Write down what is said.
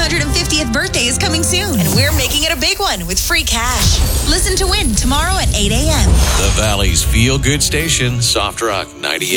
150th birthday is coming soon, and we're making it a big one with free cash. Listen to win tomorrow at 8 a.m. The Valley's feel-good station, Soft Rock 98.